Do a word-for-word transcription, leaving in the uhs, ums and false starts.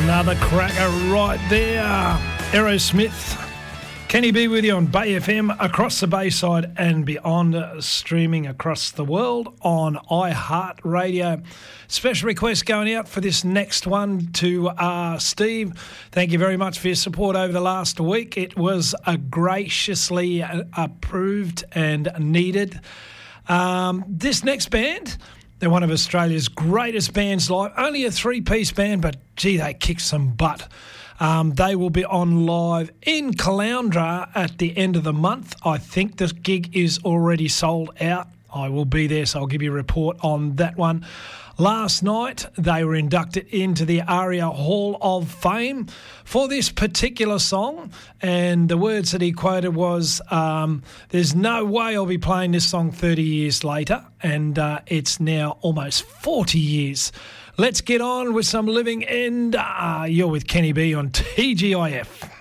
Another cracker right there. Aerosmith. Kenny B with you on Bay F M, across the Bayside and beyond, streaming across the world on iHeartRadio. Special request going out for this next one to uh, Steve. Thank you very much for your support over the last week. It was a graciously approved and needed. Um, this next band, they're one of Australia's greatest bands live. Only a three-piece band, but gee, they kick some butt. Um, they will be on live in Caloundra at the end of the month. I think the gig is already sold out. I will be there, so I'll give you a report on that one. Last night, they were inducted into the ARIA Hall of Fame for this particular song, and the words that he quoted was, um, there's no way I'll be playing this song thirty years later, and uh, it's now almost forty years. Let's get on with some Living End. Uh, you're with Kenny B on T G I F.